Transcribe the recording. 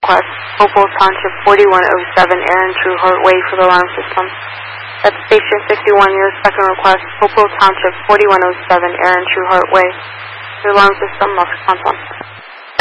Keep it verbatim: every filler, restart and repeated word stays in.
request, Hopewell Township forty-one oh seven Aaron Trueheart Way for the alarm system. That's Station fifty-one, your second request, Hopewell Township forty-one oh seven Aaron Trueheart Way. The alarm system must respond.